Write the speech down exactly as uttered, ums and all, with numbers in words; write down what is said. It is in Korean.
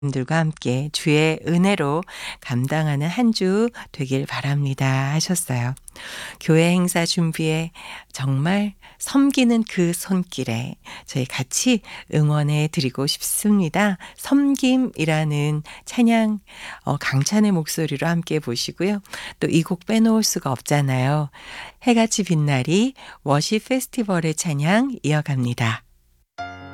들과 함께 주의 은혜로 감당하는 한 주 되길 바랍니다 하셨어요. 교회 행사 준비에 정말 섬기는 그 손길에 저희 같이 응원해 드리고 싶습니다. 섬김이라는 찬양 어 강찬의 목소리로 함께 보시고요. 또 이 곡 빼놓을 수가 없잖아요. 해같이 빛나리 워십 페스티벌의 찬양 이어갑니다.